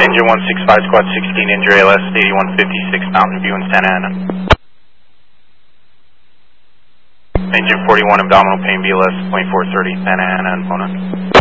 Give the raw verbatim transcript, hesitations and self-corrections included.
Engine one six five, Squad sixteen, injury L S, eighty-one fifty-six, Mountain View in Santa Ana. Engine forty-one, abdominal pain, B L S twenty-four thirty, Santa Ana and Mona.